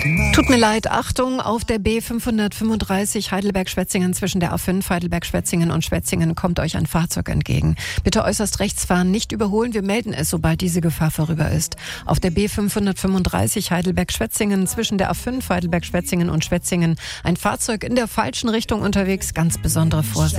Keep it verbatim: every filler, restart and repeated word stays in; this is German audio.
Tut mir leid, Achtung, auf der B fünfhundertfünfunddreißig Heidelberg-Schwetzingen zwischen der A fünf Heidelberg-Schwetzingen und Schwetzingen kommt euch ein Fahrzeug entgegen. Bitte äußerst rechts fahren, nicht überholen, wir melden es, sobald diese Gefahr vorüber ist. Auf der B fünfhundertfünfunddreißig Heidelberg-Schwetzingen zwischen der A fünf Heidelberg-Schwetzingen und Schwetzingen ein Fahrzeug in der falschen Richtung unterwegs, ganz besondere Vorsicht.